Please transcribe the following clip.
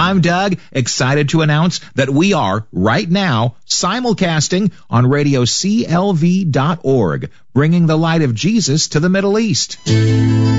I'm Doug, excited to announce that we are, right now, simulcasting on radio CLV.org, bringing the light of Jesus to the Middle East.